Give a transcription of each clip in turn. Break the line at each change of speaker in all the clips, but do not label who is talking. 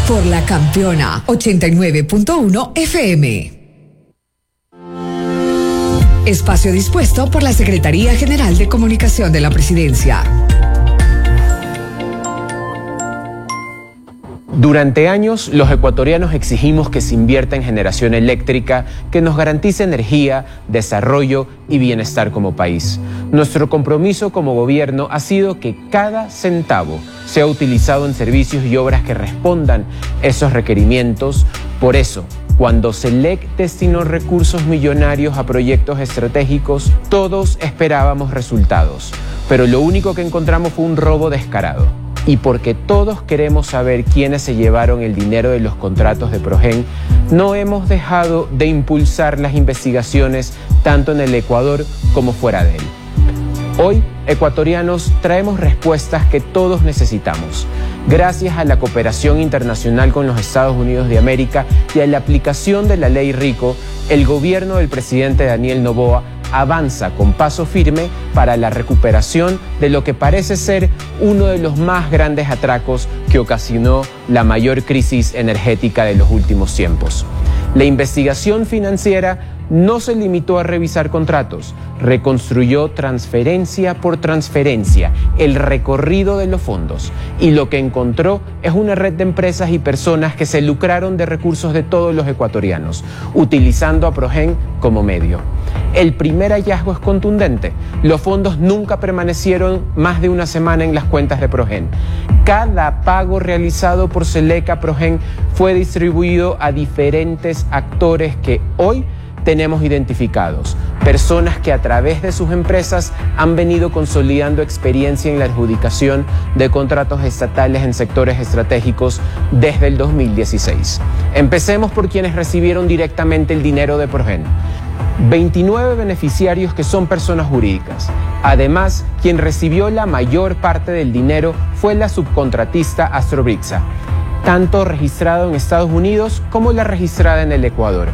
Por la Campeona 89.1 FM. Espacio dispuesto por la Secretaría General de Comunicación de la Presidencia.
Durante años, los ecuatorianos exigimos que se invierta en generación eléctrica que nos garantice energía, desarrollo y bienestar como país. Nuestro compromiso como gobierno ha sido que cada centavo sea utilizado en servicios y obras que respondan esos requerimientos. Por eso, cuando SELEC destinó recursos millonarios a proyectos estratégicos, todos esperábamos resultados, pero lo único que encontramos fue un robo descarado. Y porque todos queremos saber quiénes se llevaron el dinero de los contratos de Progen, no hemos dejado de impulsar las investigaciones tanto en el Ecuador como fuera de él. Hoy, ecuatorianos, traemos respuestas que todos necesitamos. Gracias a la cooperación internacional con los Estados Unidos de América y a la aplicación de la Ley RICO, el gobierno del presidente Daniel Noboa avanza con paso firme para la recuperación de lo que parece ser uno de los más grandes atracos que ocasionó la mayor crisis energética de los últimos tiempos. La investigación financiera no se limitó a revisar contratos, reconstruyó transferencia por transferencia el recorrido de los fondos y lo que encontró es una red de empresas y personas que se lucraron de recursos de todos los ecuatorianos, utilizando a Progen como medio. El primer hallazgo es contundente. Los fondos nunca permanecieron más de una semana en las cuentas de Progen. Cada pago realizado por SELEC a Progen fue distribuido a diferentes actores que hoy tenemos identificados, personas que a través de sus empresas han venido consolidando experiencia en la adjudicación de contratos estatales en sectores estratégicos desde el 2016. Empecemos por quienes recibieron directamente el dinero de Progen. 29 beneficiarios que son personas jurídicas. Además, quien recibió la mayor parte del dinero fue la subcontratista Astrobrixa, tanto registrada en Estados Unidos como la registrada en el Ecuador.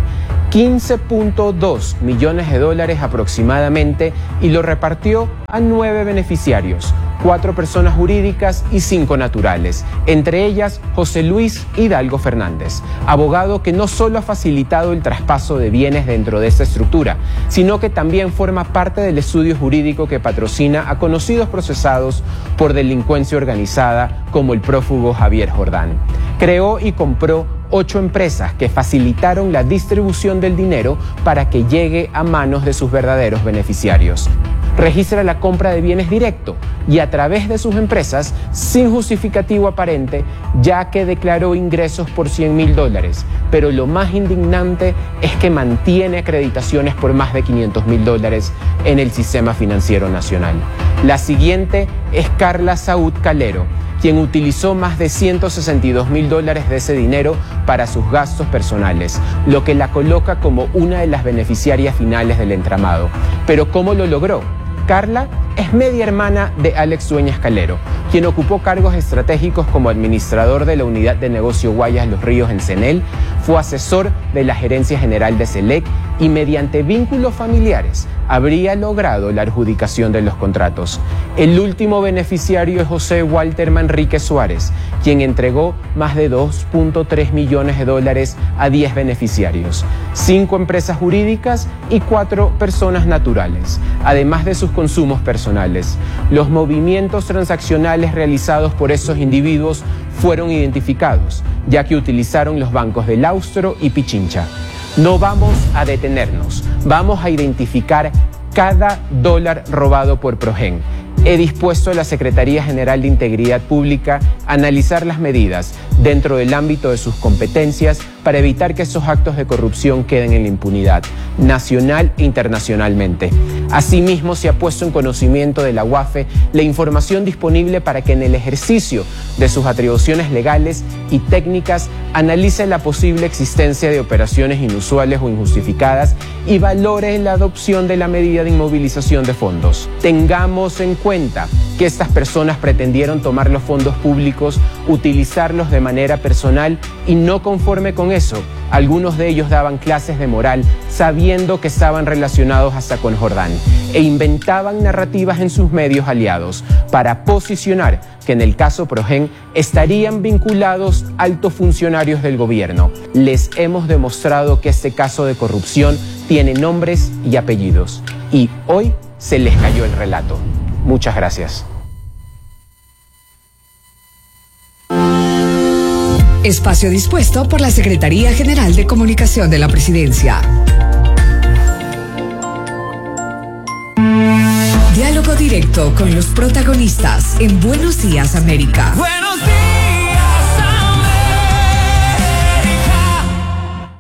15.2 millones de dólares aproximadamente y lo repartió a 9 beneficiarios, 4 personas jurídicas y 5 naturales, entre ellas José Luis Hidalgo Fernández, abogado que no solo ha facilitado el traspaso de bienes dentro de esta estructura, sino que también forma parte del estudio jurídico que patrocina a conocidos procesados por delincuencia organizada como el prófugo Javier Jordán. Creó y compró 8 empresas que facilitaron la distribución del dinero para que llegue a manos de sus verdaderos beneficiarios. Registra la compra de bienes directo y a través de sus empresas, sin justificativo aparente, ya que declaró ingresos por $100.000. Pero lo más indignante es que mantiene acreditaciones por más de $500.000 en el sistema financiero nacional. La siguiente es Carla Saúd Calero, quien utilizó más de $162.000 de ese dinero para sus gastos personales, lo que la coloca como una de las beneficiarias finales del entramado. Pero ¿cómo lo logró? Carla es media hermana de Alex Dueñas Calero, quien ocupó cargos estratégicos como administrador de la unidad de negocio Guayas Los Ríos en CENEL, fue asesor de la gerencia general de SELEC y mediante vínculos familiares habría logrado la adjudicación de los contratos. El último beneficiario es José Walter Manrique Suárez, quien entregó más de $2.3 millones a 10 beneficiarios, 5 empresas jurídicas y 4 personas naturales, además de sus consumos personales. Los movimientos transaccionales realizados por esos individuos fueron identificados, ya que utilizaron los bancos del Austro y Pichincha. No vamos a detenernos, vamos a identificar cada dólar robado por Progen. He dispuesto a la Secretaría General de Integridad Pública a analizar las medidas dentro del ámbito de sus competencias para evitar que esos actos de corrupción queden en la impunidad, nacional e internacionalmente. Asimismo, se ha puesto en conocimiento de la UAFE la información disponible para que en el ejercicio de sus atribuciones legales y técnicas analice la posible existencia de operaciones inusuales o injustificadas y valore la adopción de la medida de inmovilización de fondos. Tengamos en cuenta que estas personas pretendieron tomar los fondos públicos, utilizarlos de manera personal Y no conforme con eso, algunos de ellos daban clases de moral sabiendo que estaban relacionados hasta con Jordán e inventaban narrativas en sus medios aliados para posicionar que en el caso Progen estarían vinculados altos funcionarios del gobierno. Les hemos demostrado que este caso de corrupción tiene nombres y apellidos y hoy se les cayó el relato. Muchas gracias.
Espacio dispuesto por la Secretaría General de Comunicación de la Presidencia. Diálogo directo con los protagonistas en Buenos Días, América.
Buenos días, América.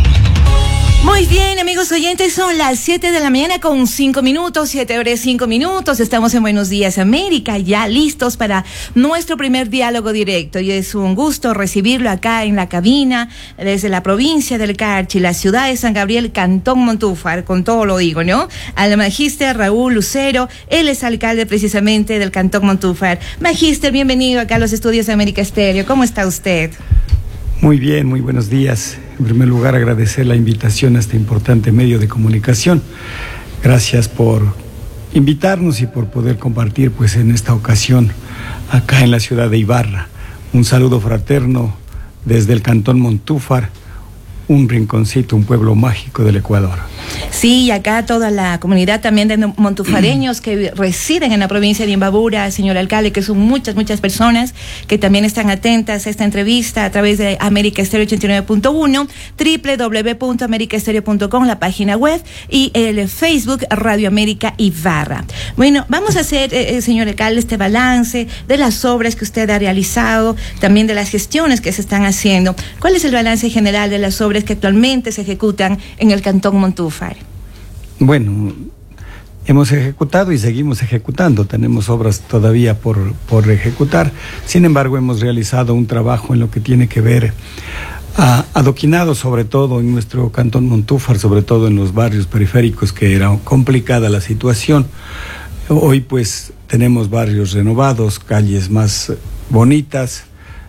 Muy bien, amigos oyentes, son las 7 de la mañana con 5 minutos, 7 horas 5 minutos. Estamos en Buenos Días, América, ya listos para nuestro primer diálogo directo. Y es un gusto recibirlo acá en la cabina, desde la provincia del Carchi, la ciudad de San Gabriel, Cantón Montúfar, con todo lo digo, ¿no? Al magíster Raúl Lucero, él es alcalde precisamente del Cantón Montúfar. Magíster, bienvenido acá a los estudios de América Estéreo. ¿Cómo está usted?
Muy bien, muy buenos días. En primer lugar, agradecer la invitación a este importante medio de comunicación. Gracias por invitarnos y por poder compartir, pues, en esta ocasión acá en la ciudad de Ibarra. Un saludo fraterno desde el Cantón Montúfar, un rinconcito, un pueblo mágico del Ecuador.
Sí, y acá toda la comunidad también de montufareños que residen en la provincia de Imbabura, señor alcalde, que son muchas personas que también están atentas a esta entrevista a través de América Estéreo 89.1, www.americaestereo.com, la página web, y el Facebook Radio América Ibarra. Bueno, vamos a hacer, señor alcalde, este balance de las obras que usted ha realizado, también de las gestiones que se están haciendo. ¿Cuál es el balance general de las obras que actualmente se ejecutan en el Cantón Montúfar?
Bueno, hemos ejecutado y seguimos ejecutando. Tenemos obras todavía por ejecutar. Sin embargo, hemos realizado un trabajo en lo que tiene que ver adoquinado, sobre todo en nuestro Cantón Montúfar, sobre todo en los barrios periféricos, que era complicada la situación. Hoy, pues, tenemos barrios renovados, calles más bonitas.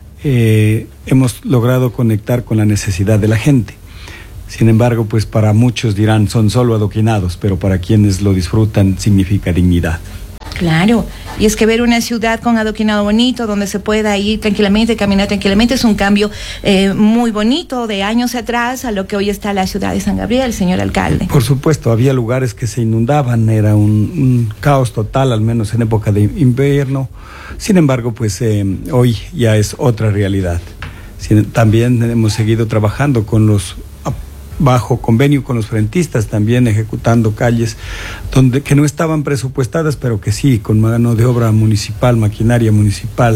Hemos logrado conectar con la necesidad de la gente. Sin embargo, pues para muchos dirán, son solo adoquinados, pero para quienes lo disfrutan significa dignidad.
Claro, y es que ver una ciudad con adoquinado bonito, donde se pueda ir tranquilamente, caminar tranquilamente, es un cambio muy bonito de años atrás a lo que hoy está la ciudad de San Gabriel, señor alcalde.
Por supuesto, había lugares que se inundaban, era un caos total, al menos en época de invierno. Sin embargo, pues hoy ya es otra realidad. También hemos seguido trabajando bajo convenio con los frentistas, también ejecutando calles que no estaban presupuestadas, pero que sí, con mano de obra municipal, maquinaria municipal,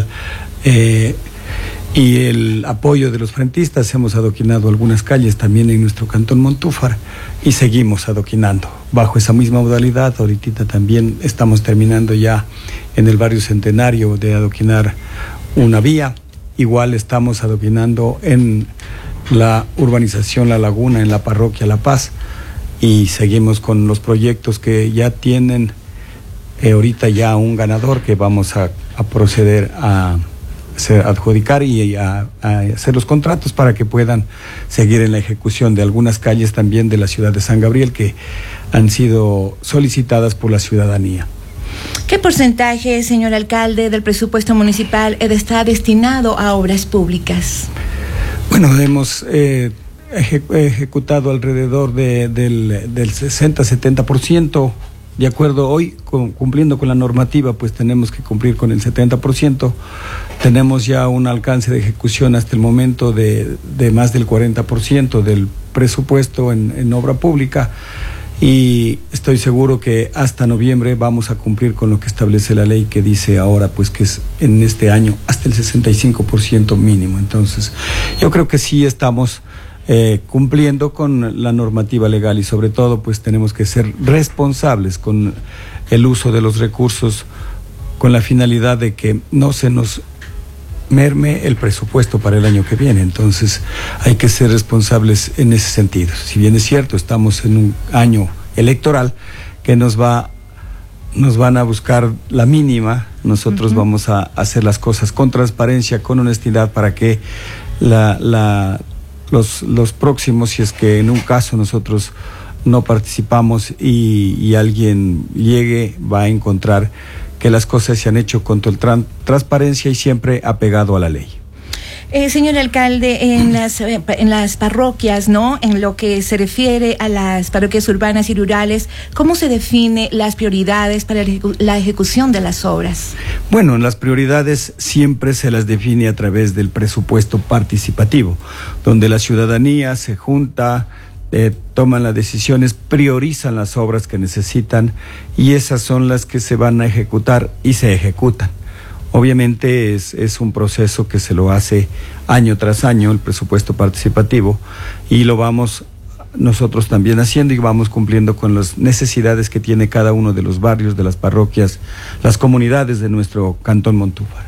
y el apoyo de los frentistas hemos adoquinado algunas calles también en nuestro Cantón Montúfar y seguimos adoquinando bajo esa misma modalidad. Ahorita también estamos terminando ya en el barrio Centenario de adoquinar una vía. Igual estamos adoquinando en la urbanización La Laguna, en la parroquia La Paz, y seguimos con los proyectos que ya tienen ahorita ya un ganador que vamos a proceder a adjudicar y a hacer los contratos para que puedan seguir en la ejecución de algunas calles también de la ciudad de San Gabriel que han sido solicitadas por la ciudadanía.
¿Qué porcentaje, señor alcalde, del presupuesto municipal está destinado a obras públicas? Bueno,
hemos ejecutado alrededor del 60-70%. De acuerdo, hoy cumpliendo con la normativa, pues tenemos que cumplir con el 70%. Tenemos ya un alcance de ejecución hasta el momento de más del 40% del presupuesto en obra pública. Y estoy seguro que hasta noviembre vamos a cumplir con lo que establece la ley, que dice ahora pues que es en este año hasta el 65% mínimo. Entonces, yo creo que sí estamos cumpliendo con la normativa legal y sobre todo pues tenemos que ser responsables con el uso de los recursos con la finalidad de que no se nos merme el presupuesto para el año que viene. Entonces hay que ser responsables en ese sentido. Si bien es cierto, estamos en un año electoral que nos van a buscar la mínima, nosotros vamos a hacer las cosas con transparencia, con honestidad, para que los próximos, si es que en un caso nosotros no participamos y alguien llegue, va a encontrar que las cosas se han hecho con total transparencia y siempre apegado a la ley.
Señor alcalde, en las parroquias, ¿no? En lo que se refiere a las parroquias urbanas y rurales, ¿cómo se define las prioridades para la ejecución de las obras?
Bueno, las prioridades siempre se las define a través del presupuesto participativo, donde la ciudadanía se junta, toman las decisiones, priorizan las obras que necesitan y esas son las que se van a ejecutar y se ejecutan. Obviamente es un proceso que se lo hace año tras año, el presupuesto participativo, y lo vamos nosotros también haciendo y vamos cumpliendo con las necesidades que tiene cada uno de los barrios, de las parroquias, las comunidades de nuestro Cantón Montúfar.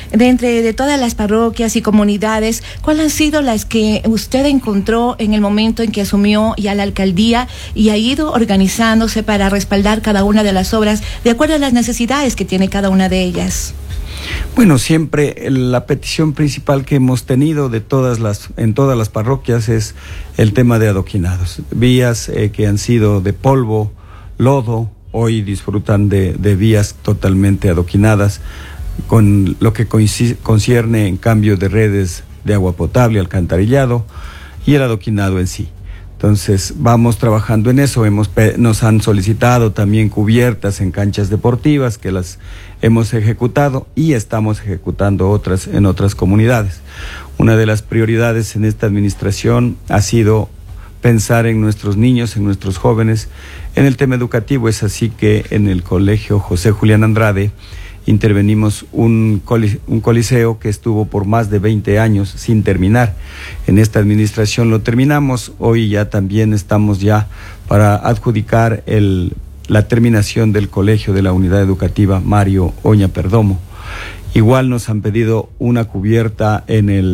De todas las parroquias y comunidades, ¿cuáles han sido las que usted encontró en el momento en que asumió ya la alcaldía y ha ido organizándose para respaldar cada una de las obras de acuerdo a las necesidades que tiene cada una de ellas?
Bueno, siempre la petición principal que hemos tenido en todas las parroquias es el tema de adoquinados. Vías que han sido de polvo, lodo, hoy disfrutan de vías totalmente adoquinadas, con lo que concierne en cambio de redes de agua potable, alcantarillado y el adoquinado en sí. Entonces vamos trabajando en eso, nos han solicitado también cubiertas en canchas deportivas que las hemos ejecutado y estamos ejecutando otras en otras comunidades. Una de las prioridades en esta administración ha sido pensar en nuestros niños, en nuestros jóvenes, en el tema educativo. Es así que en el Colegio José Julián Andrade intervenimos un coliseo que estuvo por más de 20 años sin terminar. En esta administración lo terminamos, hoy ya también estamos ya para adjudicar la terminación del colegio de la unidad educativa Mario Oña Perdomo. Igual nos han pedido una cubierta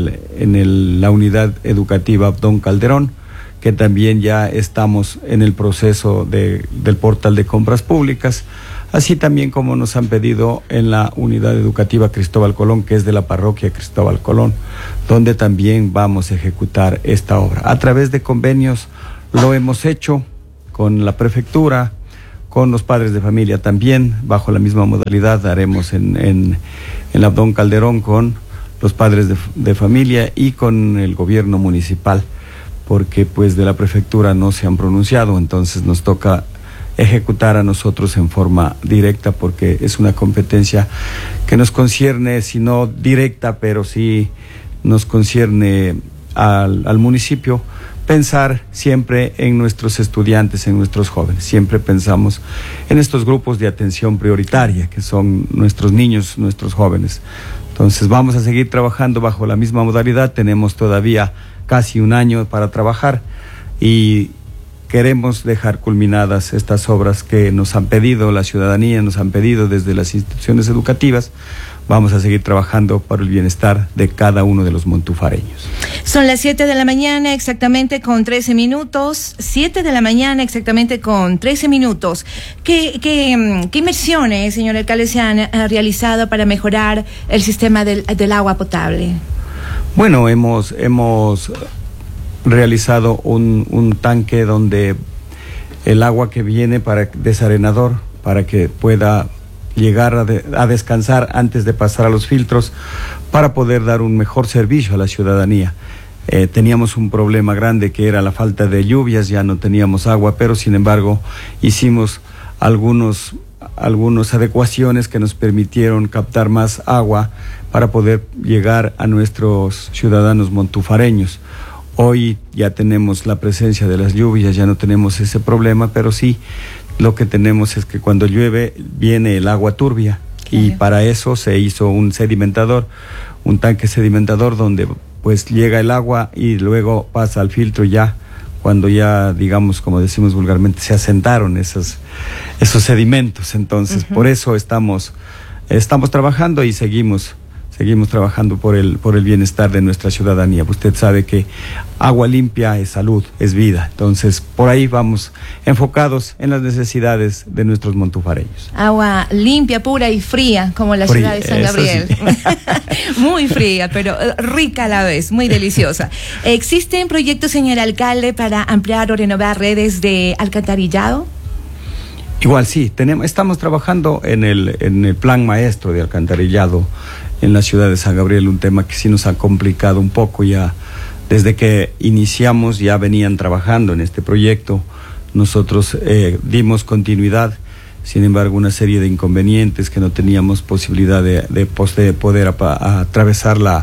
en la unidad educativa Abdón Calderón, que también ya estamos en el proceso del portal de compras públicas, así también como nos han pedido en la unidad educativa Cristóbal Colón, que es de la parroquia Cristóbal Colón, donde también vamos a ejecutar esta obra. A través de convenios lo hemos hecho con la prefectura, con los padres de familia también, bajo la misma modalidad haremos en Abdón Calderón con los padres de familia y con el gobierno municipal, porque pues de la prefectura no se han pronunciado, entonces nos toca ejecutar a nosotros en forma directa porque es una competencia que nos concierne, si no directa, pero sí nos concierne al municipio. Pensar siempre en nuestros estudiantes, en nuestros jóvenes. Siempre pensamos en estos grupos de atención prioritaria, que son nuestros niños, nuestros jóvenes. Entonces vamos a seguir trabajando bajo la misma modalidad. Tenemos todavía casi un año para trabajar y queremos dejar culminadas estas obras que nos han pedido la ciudadanía, nos han pedido desde las instituciones educativas. Vamos a seguir trabajando para el bienestar de cada uno de los montufareños.
Son las 7 de la mañana exactamente con 13 minutos. 7 de la mañana exactamente con 13 minutos. ¿Qué inversiones, señor alcalde, se han realizado para mejorar el sistema del agua potable?
Bueno, hemos realizado un tanque donde el agua que viene para desarenador, para que pueda llegar a descansar antes de pasar a los filtros, para poder dar un mejor servicio a la ciudadanía. Teníamos un problema grande que era la falta de lluvias, ya no teníamos agua, pero sin embargo hicimos algunas adecuaciones que nos permitieron captar más agua para poder llegar a nuestros ciudadanos montufareños. Hoy ya tenemos la presencia de las lluvias, ya no tenemos ese problema, pero sí lo que tenemos es que cuando llueve viene el agua turbia. Claro. Y para eso se hizo un sedimentador, un tanque sedimentador donde pues llega el agua y luego pasa al filtro ya, cuando ya, digamos, como decimos vulgarmente, se asentaron esos sedimentos. Entonces, por eso estamos trabajando y seguimos seguimos trabajando por el bienestar de nuestra ciudadanía. Usted sabe que agua limpia es salud, es vida. Entonces, por ahí vamos enfocados en las necesidades de nuestros montufareños.
Agua limpia, pura y fría, como la ciudad de San Gabriel. Sí. Muy fría, pero rica a la vez, muy deliciosa. ¿Existen proyectos, señor alcalde, para ampliar o renovar redes de alcantarillado?
Igual sí, estamos trabajando en el plan maestro de alcantarillado en la ciudad de San Gabriel, un tema que sí nos ha complicado un poco ya. Desde que iniciamos ya venían trabajando en este proyecto, nosotros dimos continuidad, sin embargo una serie de inconvenientes que no teníamos posibilidad de poder atravesar la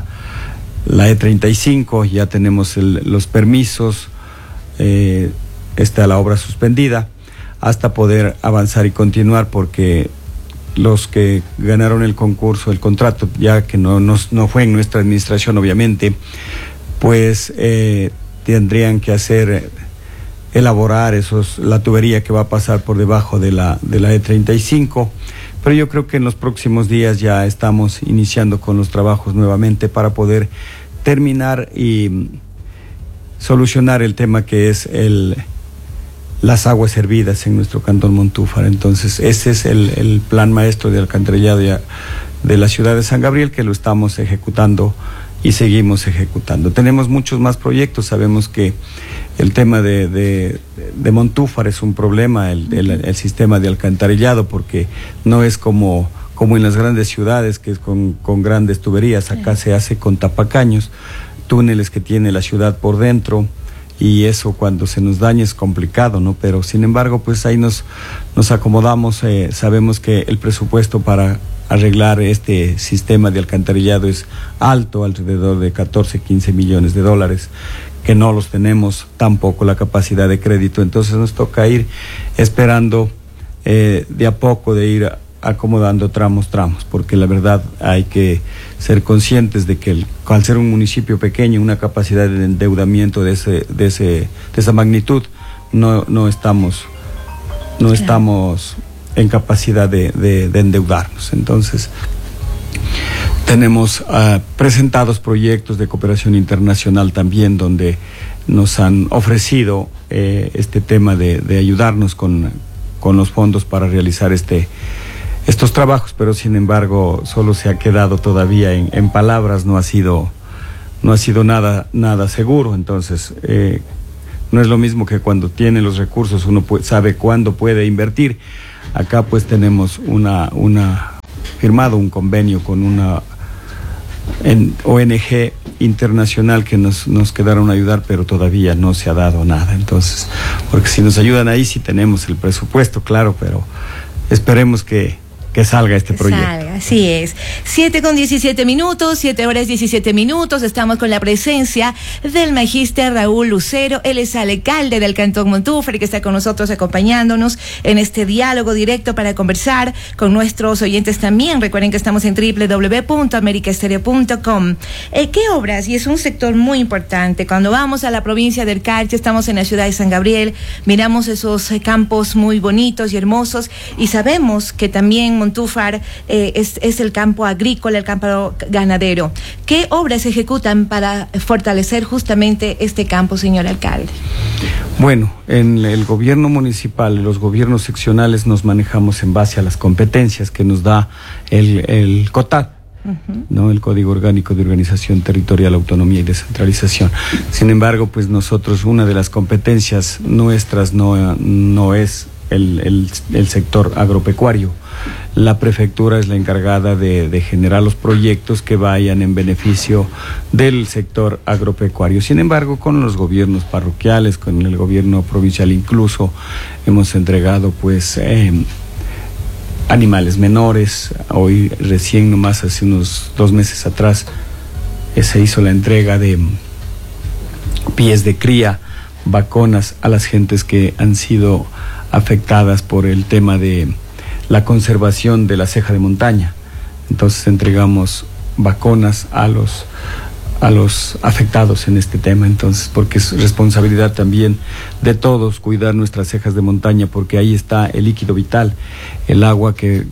E35, ya tenemos los permisos, está la obra suspendida, hasta poder avanzar y continuar, porque los que ganaron el concurso, el contrato, ya que no fue en nuestra administración obviamente, pues tendrían que elaborar la tubería que va a pasar por debajo de la E35, pero yo creo que en los próximos días ya estamos iniciando con los trabajos nuevamente para poder terminar y solucionar el tema que es las aguas hervidas en nuestro cantón Montúfar. Entonces ese es el plan maestro de alcantarillado de la ciudad de San Gabriel, que lo estamos ejecutando y seguimos ejecutando. Tenemos muchos más proyectos. Sabemos que el tema de Montúfar es un problema, el sistema de alcantarillado, porque no es como en las grandes ciudades, que es con grandes tuberías. Acá se hace con tapacaños, túneles que tiene la ciudad por dentro, y eso cuando se nos daña es complicado, ¿no? Pero sin embargo, pues ahí nos acomodamos. Sabemos que el presupuesto para arreglar este sistema de alcantarillado es alto, alrededor de 14-15 millones de dólares, que no los tenemos, tampoco la capacidad de crédito. Entonces nos toca ir esperando de a poco, de ir acomodando tramos, porque la verdad hay que ser conscientes de que al ser un municipio pequeño, una capacidad de endeudamiento de esa magnitud, no estamos en capacidad de endeudarnos. Entonces tenemos presentados proyectos de cooperación internacional también, donde nos han ofrecido este tema de ayudarnos con los fondos para realizar estos trabajos, pero sin embargo solo se ha quedado todavía en palabras, no ha sido nada seguro. Entonces no es lo mismo que cuando tiene los recursos uno sabe cuándo puede invertir. Acá pues tenemos firmado un convenio con una ONG internacional que nos quedaron a ayudar, pero todavía no se ha dado nada. Entonces, porque si nos ayudan ahí sí tenemos el presupuesto, claro, pero esperemos que salga este proyecto.
Así es. 7:17, 7 horas 17 minutos. Estamos con la presencia del magíster Raúl Lucero. Él es alcalde del Cantón Montúfar, que está con nosotros acompañándonos en este diálogo directo para conversar con nuestros oyentes también. Recuerden que estamos en www.americaestereo.com. ¿Qué obras? Y es un sector muy importante. Cuando vamos a la provincia del Carchi, estamos en la ciudad de San Gabriel, miramos esos campos muy bonitos y hermosos, y sabemos que también Montúfar es el campo agrícola, el campo ganadero. ¿Qué obras se ejecutan para fortalecer justamente este campo, señor alcalde?
Bueno, en el gobierno municipal, los gobiernos seccionales, nos manejamos en base a las competencias que nos da el COTAD, ¿no? El Código Orgánico de Organización Territorial, Autonomía y Descentralización. Sin embargo, pues nosotros, una de las competencias nuestras no es el sector agropecuario. La prefectura es la encargada de generar los proyectos que vayan en beneficio del sector agropecuario. Sin embargo, con los gobiernos parroquiales, con el gobierno provincial incluso, hemos entregado pues animales menores. Hoy recién, nomás hace unos 2 meses atrás, se hizo la entrega de pies de cría, vacunas a las gentes que han sido afectadas por el tema de la conservación de la ceja de montaña. Entonces entregamos vacunas a los afectados en este tema. Entonces, porque es responsabilidad también de todos cuidar nuestras cejas de montaña, porque ahí está el líquido vital, el agua que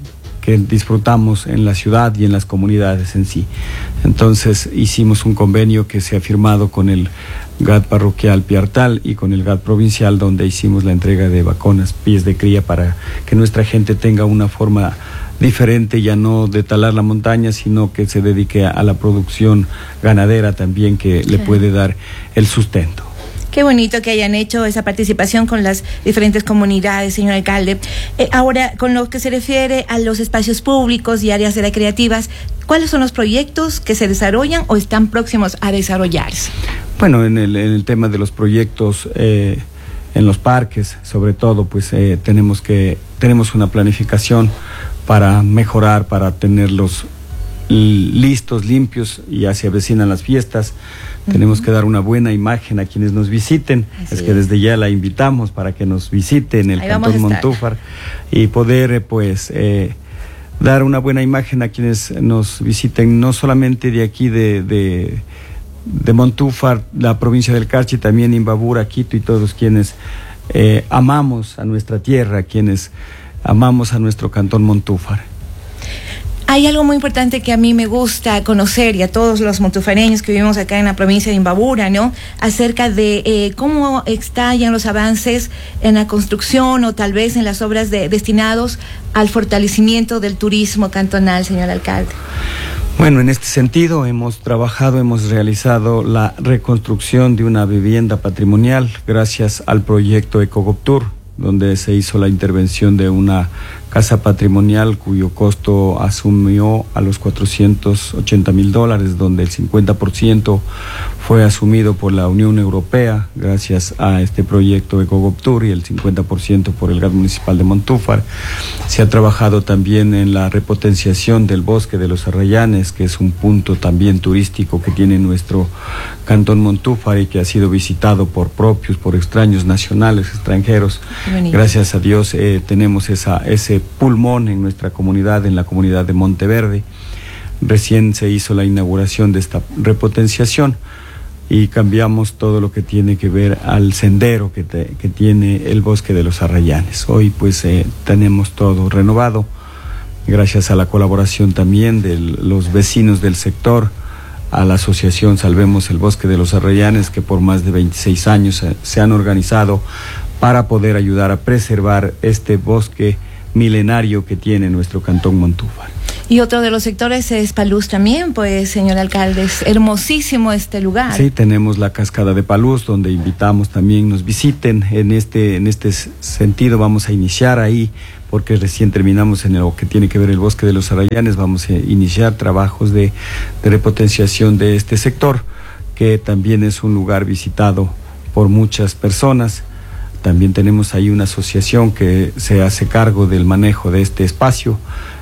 que disfrutamos en la ciudad y en las comunidades en sí. Entonces hicimos un convenio que se ha firmado con el GAT parroquial Piartal y con el GAT provincial, donde hicimos la entrega de vacunas pies de cría para que nuestra gente tenga una forma diferente, ya no de talar la montaña, sino que se dedique a la producción ganadera también, que le puede dar el sustento.
Qué bonito que hayan hecho esa participación con las diferentes comunidades, señor alcalde. Ahora, con lo que se refiere a los espacios públicos y áreas recreativas, ¿cuáles son los proyectos que se desarrollan o están próximos a desarrollarse?
Bueno, en el tema de los proyectos, en los parques, sobre todo, pues tenemos una planificación para mejorar, para tenerlos listos, limpios, y ya se avecinan las fiestas. Tenemos que dar una buena imagen a quienes nos visiten. Así es que desde ya la invitamos para que nos visiten el Cantón Montúfar y poder dar una buena imagen a quienes nos visiten, no solamente de aquí de Montúfar, la provincia del Carchi, también Imbabura, Quito y todos quienes amamos a nuestra tierra, quienes amamos a nuestro Cantón Montúfar.
Hay algo muy importante que a mí me gusta conocer, y a todos los montufareños que vivimos acá en la provincia de Imbabura, ¿no? Acerca de cómo estallan los avances en la construcción o tal vez en las obras destinados al fortalecimiento del turismo cantonal, señor alcalde.
Bueno, en este sentido hemos realizado la reconstrucción de una vivienda patrimonial gracias al proyecto Ecogoptur, donde se hizo la intervención de una casa patrimonial cuyo costo asumió a los $480,000, donde el 50% fue asumido por la Unión Europea gracias a este proyecto Ecogoptur y el 50% por el GAT municipal de Montúfar. Se ha trabajado también en la repotenciación del bosque de los Arrayanes, que es un punto también turístico que tiene nuestro Cantón Montúfar y que ha sido visitado por propios, por extraños nacionales, extranjeros. Gracias a Dios tenemos ese pulmón en nuestra comunidad, en la comunidad de Monteverde. Recién se hizo la inauguración de esta repotenciación y cambiamos todo lo que tiene que ver al sendero que tiene el bosque de los Arrayanes. Hoy pues tenemos todo renovado, gracias a la colaboración también de los vecinos del sector, a la asociación Salvemos el Bosque de los Arrayanes, que por más de 26 años se han organizado para poder ayudar a preservar este bosque milenario que tiene nuestro Cantón Montúfar.
Y otro de los sectores es Paluz también, pues, señor alcalde, es hermosísimo este lugar.
Sí, tenemos la cascada de Paluz, donde invitamos también nos visiten. En este sentido vamos a iniciar ahí, porque recién terminamos en lo que tiene que ver el bosque de los Arrayanes, vamos a iniciar trabajos de repotenciación de este sector, que también es un lugar visitado por muchas personas. También tenemos ahí una asociación que se hace cargo del manejo de este espacio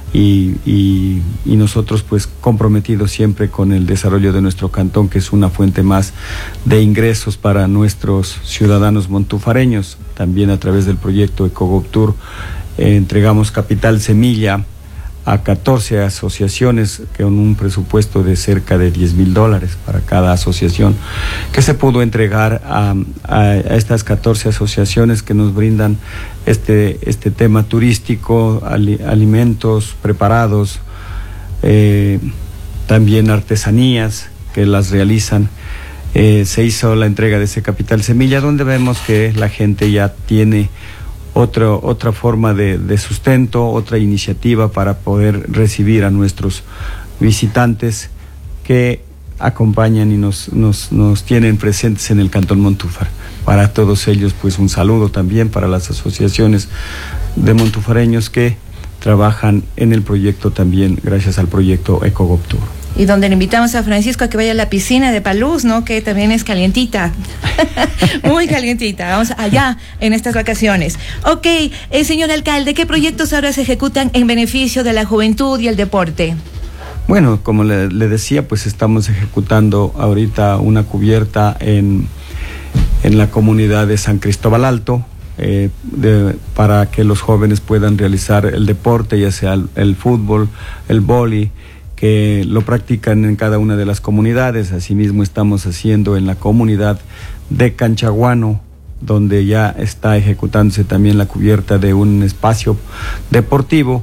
y nosotros pues comprometidos siempre con el desarrollo de nuestro cantón, que es una fuente más de ingresos para nuestros ciudadanos montufareños. También a través del proyecto Ecogoptur entregamos capital semilla a 14 asociaciones con un presupuesto de cerca de $10,000 para cada asociación, que se pudo entregar a estas 14 asociaciones que nos brindan este tema turístico, alimentos preparados, también artesanías que las realizan. Se hizo la entrega de ese capital semilla, donde vemos que la gente ya tiene otra forma de sustento, otra iniciativa para poder recibir a nuestros visitantes que acompañan y nos tienen presentes en el Cantón Montúfar. Para todos ellos, pues un saludo también para las asociaciones de montufareños que trabajan en el proyecto también, gracias al proyecto Ecogoptur.
Y donde le invitamos a Francisco a que vaya a la piscina de Paluz, ¿no? Que también es calientita, muy calientita. Vamos allá en estas vacaciones. Ok, señor alcalde, ¿qué proyectos ahora se ejecutan en beneficio de la juventud y el deporte?
Bueno, como le decía, pues estamos ejecutando ahorita una cubierta en la comunidad de San Cristóbal Alto, para que los jóvenes puedan realizar el deporte, ya sea el fútbol, el vóley, que lo practican en cada una de las comunidades. Asimismo estamos haciendo en la comunidad de Canchaguano, donde ya está ejecutándose también la cubierta de un espacio deportivo,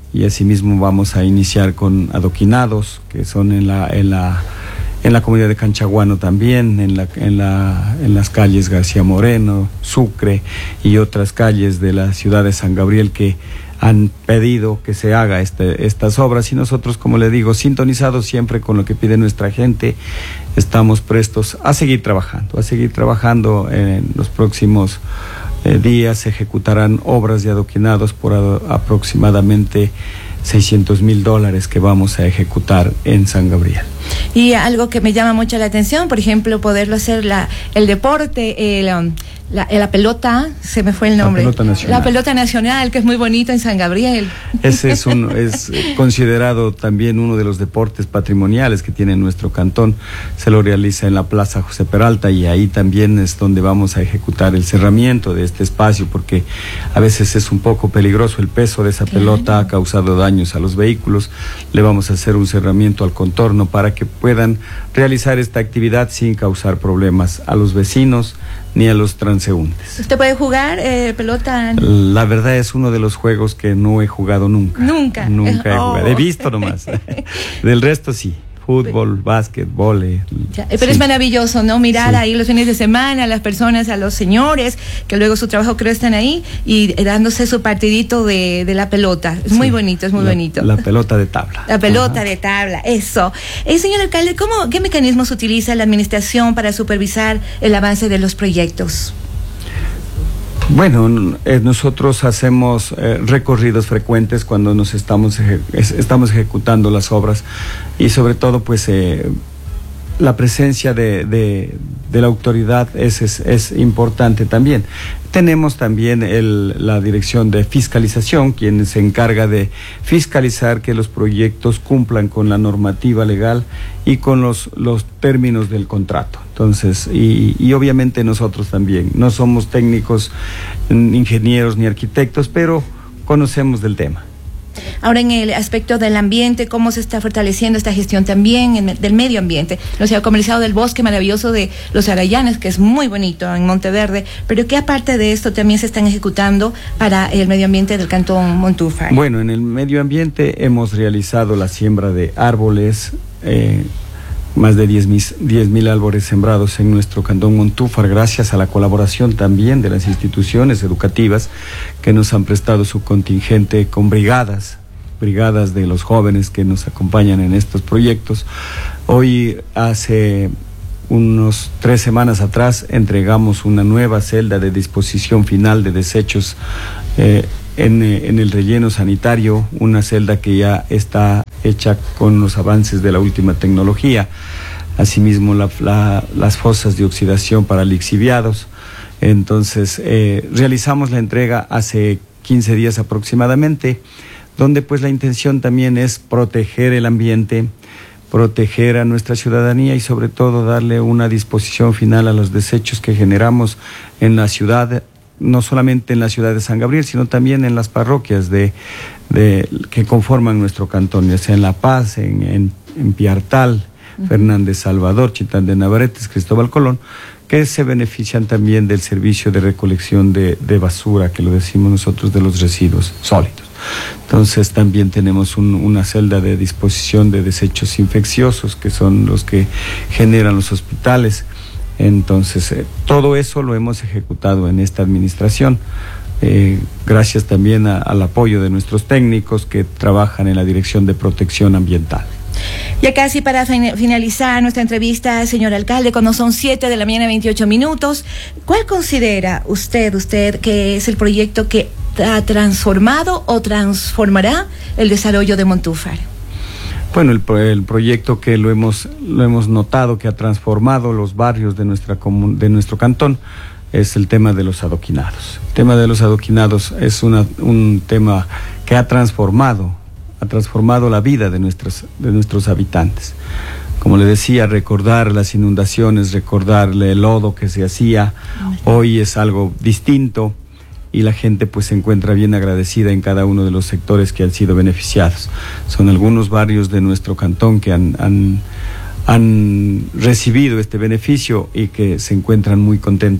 y asimismo vamos a iniciar con adoquinados que son en la comunidad de Canchaguano también, en las calles García Moreno, Sucre y otras calles de la ciudad de San Gabriel que han pedido que se haga estas obras, y nosotros, como le digo, sintonizados siempre con lo que pide nuestra gente, estamos prestos a seguir trabajando. En los próximos días se ejecutarán obras de adoquinados por aproximadamente $600,000 que vamos a ejecutar en San Gabriel.
Y algo que me llama mucho la atención, por ejemplo, poderlo hacer el deporte, la pelota, se me fue el nombre. La pelota nacional, que es muy bonito en San Gabriel.
Ese es considerado también uno de los deportes patrimoniales que tiene nuestro cantón. Se lo realiza en la Plaza José Peralta, y ahí también es donde vamos a ejecutar el cerramiento de este espacio, porque a veces es un poco peligroso el peso de esa pelota, ha causado daños a los vehículos. Le vamos a hacer un cerramiento al contorno para que puedan realizar esta actividad sin causar problemas a los vecinos ni a los transeúntes.
¿Usted puede jugar pelota?
La verdad es uno de los juegos que no he jugado nunca.
Nunca
he jugado. He visto nomás. Del resto sí. Fútbol, básquet, vóley.
Pero sí, es maravilloso, ¿no? Mirar ahí los fines de semana a las personas, a los señores, que luego su trabajo creo están ahí, y dándose su partidito de la pelota. Es muy bonito, es muy bonito.
La pelota de tabla.
La pelota de tabla, eso. Señor alcalde, ¿qué mecanismos utiliza la administración para supervisar el avance de los proyectos?
Bueno, nosotros hacemos recorridos frecuentes cuando nos estamos ejecutando las obras, y sobre todo pues la presencia de la autoridad es importante también. Tenemos también la dirección de fiscalización, quien se encarga de fiscalizar que los proyectos cumplan con la normativa legal y con los términos del contrato. Entonces, y obviamente nosotros también, no somos técnicos, ingenieros ni arquitectos, pero conocemos del tema.
Ahora, en el aspecto del ambiente, ¿cómo se está fortaleciendo esta gestión también del medio ambiente? Nos ha comerciado del bosque maravilloso de Los Arayanes, que es muy bonito en Monteverde, pero ¿qué aparte de esto también se están ejecutando para el medio ambiente del cantón Montúfar?
Bueno, en el medio ambiente hemos realizado la siembra de árboles, más de 10,000 árboles sembrados en nuestro cantón Montúfar, gracias a la colaboración también de las instituciones educativas que nos han prestado su contingente con brigadas de los jóvenes que nos acompañan en estos proyectos. Hoy, hace unos 3 semanas atrás, entregamos una nueva celda de disposición final de desechos en el relleno sanitario, una celda que ya está hecha con los avances de la última tecnología. Asimismo, las fosas de oxidación para lixiviados. Entonces, realizamos la entrega hace 15 días aproximadamente, donde pues la intención también es proteger el ambiente, proteger a nuestra ciudadanía y sobre todo darle una disposición final a los desechos que generamos en la ciudad, no solamente en la ciudad de San Gabriel, sino también en las parroquias que conforman nuestro cantón, ya sea en La Paz, en Piartal, Fernández Salvador, Chitán de Navarrete, Cristóbal Colón, que se benefician también del servicio de recolección de basura, que lo decimos nosotros, de los residuos sólidos. Entonces también tenemos una celda de disposición de desechos infecciosos, que son los que generan los hospitales. Entonces, todo eso lo hemos ejecutado en esta administración, gracias también al apoyo de nuestros técnicos que trabajan en la Dirección de Protección Ambiental.
Ya casi para finalizar nuestra entrevista, señor alcalde, cuando son 7 de la mañana, 28 minutos, ¿cuál considera usted que es el proyecto que ha transformado o transformará el desarrollo de Montúfar?
Bueno, el proyecto que lo hemos notado que ha transformado los barrios de nuestro cantón es el tema de los adoquinados. El tema de los adoquinados es un tema que ha transformado la vida de nuestros habitantes. Como le decía, recordar las inundaciones, recordar el lodo que se hacía, hoy es algo distinto, y la gente pues se encuentra bien agradecida en cada uno de los sectores que han sido beneficiados. Son algunos barrios de nuestro cantón que han recibido este beneficio y que se encuentran muy contentos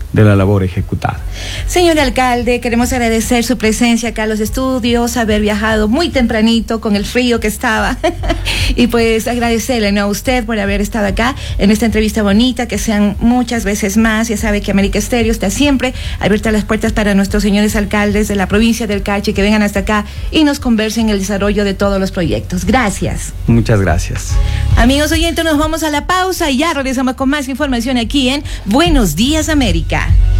de la labor ejecutada.
Señor alcalde, queremos agradecer su presencia acá a los estudios, haber viajado muy tempranito con el frío que estaba y pues agradecerle, ¿no?, a usted por haber estado acá en esta entrevista bonita, que sean muchas veces más. Ya sabe que América Estéreo está siempre abierta las puertas para nuestros señores alcaldes de la provincia del Carchi, que vengan hasta acá y nos conversen el desarrollo de todos los proyectos. Gracias.
Muchas gracias.
Amigos oyentes, nos vamos a la pausa y ya regresamos con más información aquí en Buenos Días América.